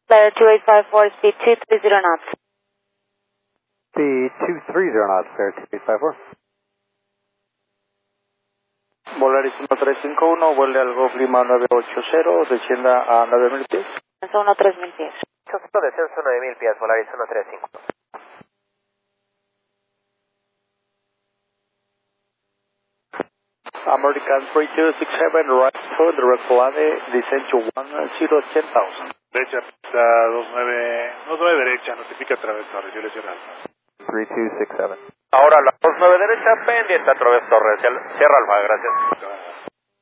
Flyer 2854, speed 230 knots. Speed 230 knots, Flyer 2854. Volaris 1351, vuele al Golf Lima 980, descienda a 9000 pies. Descenso 13000 pies. Descenso 9000 pies, Volaris 135. American 3267, right to direct Polade, descend to 10,000. Derecha, pista 29 derecha, notifica Traves Torres, yo le cierro. 3267. Ahora la 29 derecha, pendiente a Traves Torres, cierra Alfa, gracias.